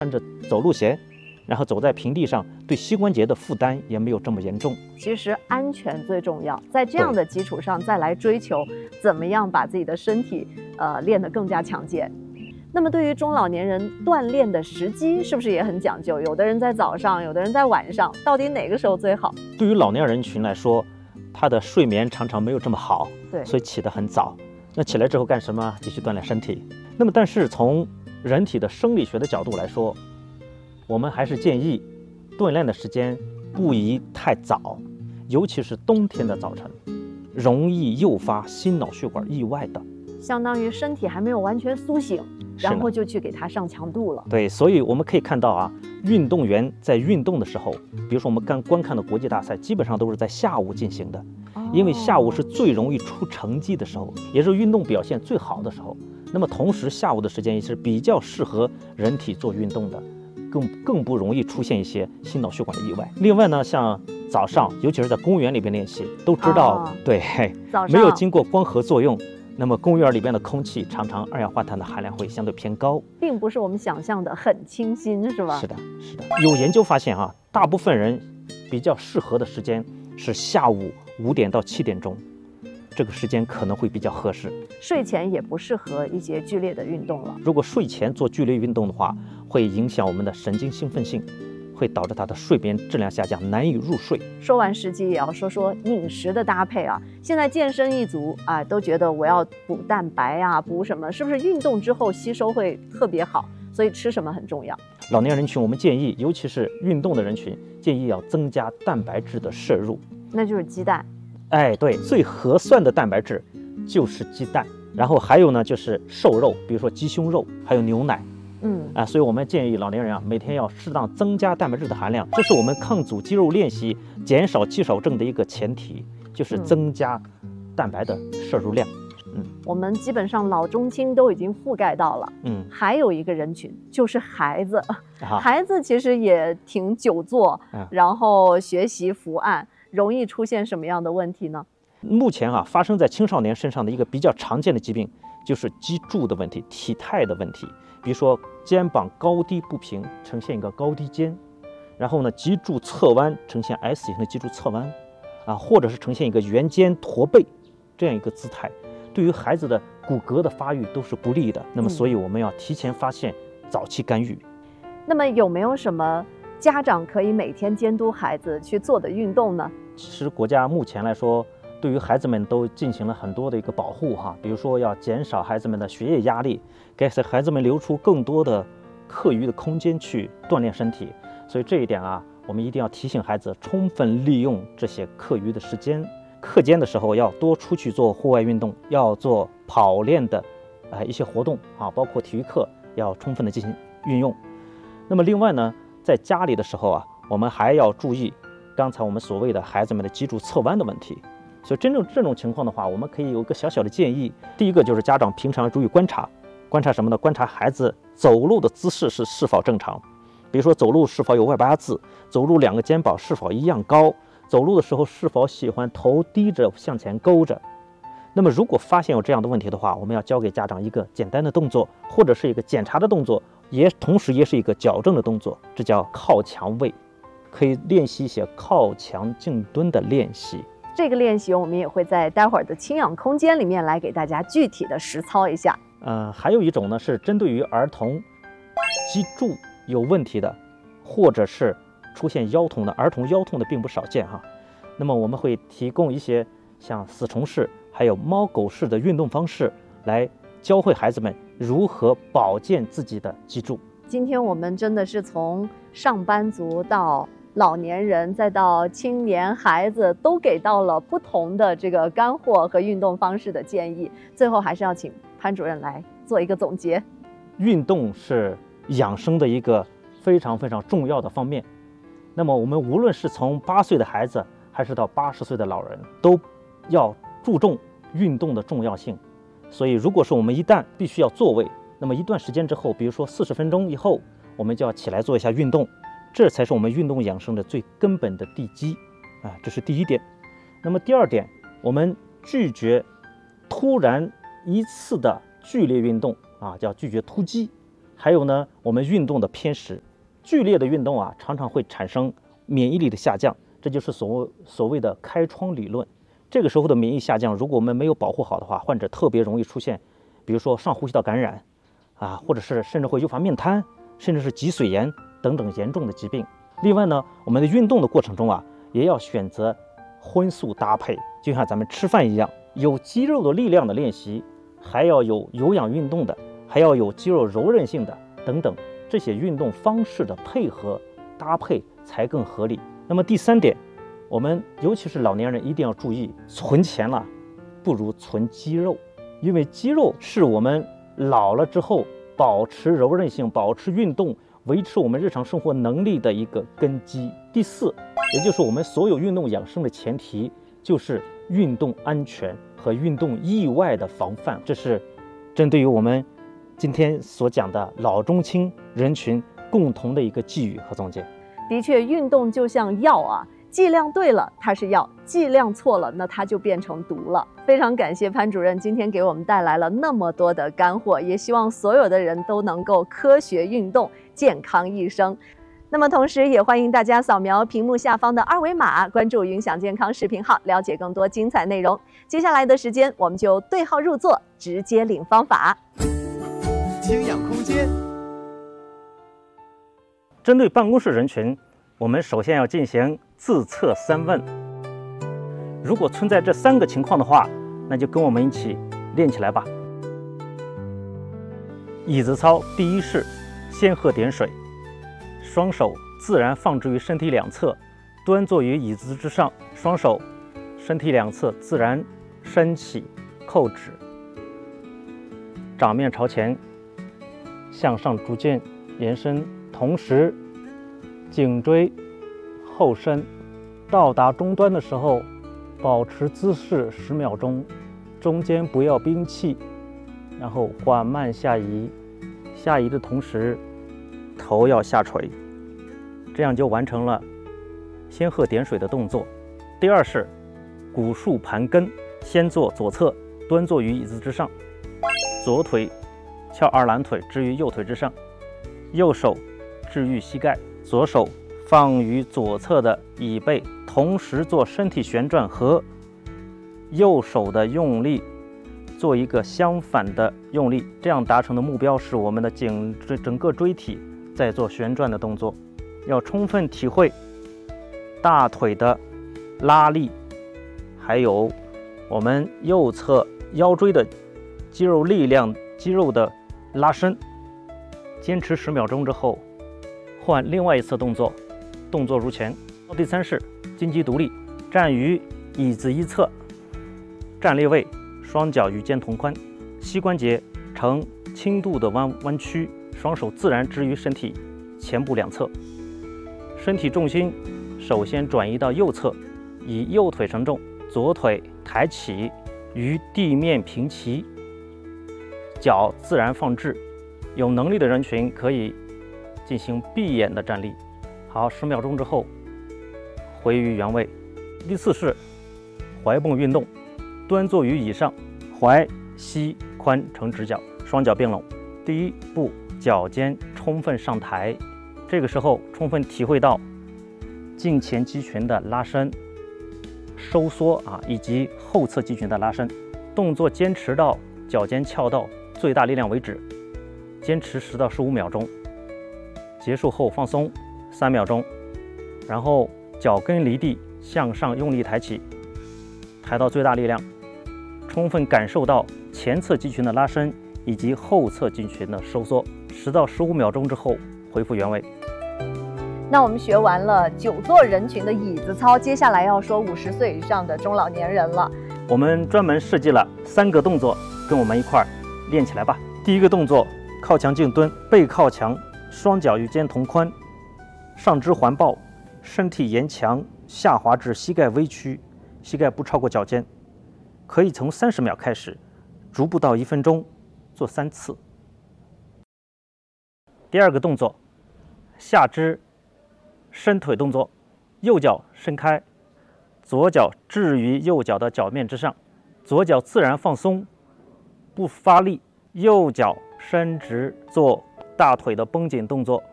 走路鞋，然后走在平地上，对膝关节的负担也没有这么严重。 其实安全最重要，在这样的基础上再来追求怎么样把自己的身体练得更加强健。那么对于中老年人锻炼的时机是不是也很讲究？有的人在早上，有的人在晚上，到底哪个时候最好？ 对于老年人群来说，他的睡眠常常没有这么好， 对， 所以起得很早。那起来之后干什么？继续锻炼身体。那么但是从人体的生理学的角度来说，我们还是建议锻炼的时间不宜太早，尤其是冬天的早晨，容易诱发心脑血管意外的。 相当于身体还没有完全苏醒，然后就去给它上强度了。 对，所以我们可以看到啊，运动员在运动的时候，比如说我们观看的国际大赛，基本上都是在下午进行的，因为下午是最容易出成绩的时候，也是运动表现最好的时候。那么同时下午的时间也是比较适合人体做运动的，更不容易出现一些心脑血管的意外。另外呢，像早上，尤其是在公园里边练习，都知道，对，没有经过光合作用，那么公园里边的空气常常二氧化碳的含量会相对偏高， 并不是我们想象的很清新，是吧？ 是的，是的。有研究发现啊，大部分人比较适合的时间是下午5点到7点钟，这个时间可能会比较合适。 睡前也不适合一些剧烈的运动了。 如果睡前做剧烈运动的话，会影响我们的神经兴奋性，会导致他的睡眠质量下降，难以入睡。 说完时机，也要说说饮食的搭配啊。现在健身一族啊，都觉得我要补蛋白啊，补什么？是不是运动之后吸收会特别好？所以吃什么很重要。 老年人群，我们建议，尤其是运动的人群，建议要增加蛋白质的摄入。 那就是鸡蛋。 哎，对，最合算的蛋白质就是鸡蛋。然后还有呢，就是瘦肉，比如说鸡胸肉，还有牛奶。所以我们建议老年人啊，每天要适当增加蛋白质的含量，这是我们抗阻肌肉练习、减少肌少症的一个前提，就是增加蛋白的摄入量。 我们基本上老中青都已经覆盖到了。还有一个人群就是孩子，孩子其实也挺久坐，然后学习伏案，容易出现什么样的问题呢？ 目前啊，发生在青少年身上的一个比较常见的疾病就是脊柱的问题、体态的问题。比如说肩膀高低不平，呈现一个高低肩，然后呢脊柱侧弯，呈现 S 型的脊柱侧弯，或者是呈现一个圆肩驼背这样一个姿态，对于孩子的骨骼的发育都是不利的。那么所以我们要提前发现，早期干预。 那么有没有什么家长可以每天监督孩子去做的运动呢？ 其实国家目前来说，对于孩子们都进行了很多的一个保护比如说要减少孩子们的学业压力，给孩子们留出更多的课余的空间去锻炼身体。所以这一点啊，我们一定要提醒孩子充分利用这些课余的时间。课间的时候要多出去做户外运动，要做跑练的一些活动包括体育课要充分的进行运用。那么另外呢，在家里的时候我们还要注意刚才我们所谓的孩子们的脊柱侧弯的问题。所以真正这种情况的话，我们可以有一个小小的建议。第一个就是家长平常注意观察什么呢？观察孩子走路的姿势是否正常，比如说走路是否有外八字，走路2个肩膀是否一样高，走路的时候是否喜欢头低着向前勾着。那么如果发现有这样的问题的话，我们要教给家长一个简单的动作，或者是一个检查的动作，同时也是一个矫正的动作，这叫靠墙位，可以练习一些靠墙静蹲的练习。 这个练习我们也会在待会儿的轻氧空间里面来给大家具体的实操一下。 还有一种呢是针对于儿童脊柱有问题的，或者是出现腰痛的，儿童腰痛的并不少见那么我们会提供一些像4虫式还有猫狗式的运动方式，来教会孩子们如何保健自己的脊柱。 今天我们真的是从上班族到老年人再到青年孩子，都给到了不同的这个干货和运动方式的建议。最后还是要请潘主任来做一个总结。 运动是养生的一个非常非常重要的方面。那么我们无论是从8岁的孩子还是到80岁的老人，都要注重运动的重要性。所以如果说我们一旦必须要坐位，那么一段时间之后，比如说40分钟以后，我们就要起来做一下运动，这才是我们运动养生的最根本的地基这是第一点。那么第二点，我们拒绝突然一次的剧烈运动叫拒绝突击。 还有呢，我们运动的偏食，剧烈的运动啊，常常会产生免疫力的下降，这就是所谓的开窗理论。这个时候的免疫下降，如果我们没有保护好的话，患者特别容易出现，比如说上呼吸道感染啊，或者是甚至会诱发面瘫，甚至是脊髓炎等等严重的疾病。另外呢，我们的运动的过程中啊，也要选择荤素搭配，就像咱们吃饭一样，有肌肉的力量的练习，还要有有氧运动的，还要有肌肉柔韧性的等等，这些运动方式的配合搭配才更合理。那么第3点，我们尤其是老年人一定要注意，存钱了不如存肌肉，因为肌肉是我们老了之后保持柔韧性、保持运动、维持我们日常生活能力的一个根基。第4，也就是我们所有运动养生的前提，就是运动安全和运动意外的防范。这是针对于我们今天所讲的老中青人群共同的一个寄语和总结。 的确，运动就像药啊，剂量对了它是药，剂量错了那它就变成毒了。非常感谢潘主任今天给我们带来了那么多的干货，也希望所有的人都能够科学运动，健康一生。那么同时也欢迎大家扫描屏幕下方的2维码，关注云享健康视频号，了解更多精彩内容。接下来的时间我们就对号入座，直接领方法。 轻氧空间。 针对办公室人群，我们首先要进行自测3问。如果存在这3个情况的话，那就跟我们一起练起来吧。椅子操第1式，仙鹤点水，双手自然放置于身体两侧，端坐于椅子之上，双手身体两侧自然伸起，扣指，掌面朝前，向上逐渐延伸，同时颈椎后伸，到达终端的时候保持姿势10秒钟，中间不要憋气，然后缓慢下移，下移的同时头要下垂，这样就完成了仙鹤点水的动作。第2式古树盘根，先坐左侧，端坐于椅子之上，左腿翘二郎腿置于右腿之上，右手置于膝盖，左手放于左侧的椅背，同时做身体旋转和右手的用力做一个相反的用力，这样达成的目标是我们的整个椎体在做旋转的动作。要充分体会大腿的拉力，还有我们右侧腰椎的肌肉力量、肌肉的拉伸。坚持10秒钟之后，换另外一次动作，动作如前。第3式金鸡独立，站于椅子一侧，站立位双脚与肩同宽，膝关节呈轻度的弯曲，双手自然置于身体前部两侧，身体重心首先转移到右侧，以右腿承重，左腿抬起，与地面平齐，脚自然放置。有能力的人群可以进行闭眼的站立。好，10秒钟之后回于原位。第4式踝泵运动，端坐于椅上，踝膝髋成直角，双脚并拢。第1步，脚尖充分上抬，这个时候充分体会到颈前肌群的拉伸、收缩以及后侧肌群的拉伸。动作坚持到脚尖翘到最大力量为止，坚持10到15秒钟。结束后放松3秒钟，然后脚跟离地，向上用力抬起，抬到最大力量，充分感受到前侧肌群的拉伸以及后侧肌群的收缩。10到15秒钟之后恢复原位。 那我们学完了久坐人群的椅子操，接下来要说50岁以上的中老年人了。 我们专门设计了3个动作，跟我们一块儿练起来吧。第1个动作，靠墙静蹲，背靠墙，双脚与肩同宽，上肢环抱，身体沿墙下滑至膝盖微曲，膝盖不超过脚尖。可以从30秒开始，逐步到1分钟，做3次。第2个动作，下肢伸腿动作，右脚伸开，左脚置于右脚的脚面之上，左脚自然放松，不发力，右脚伸直做大腿的绷紧动作。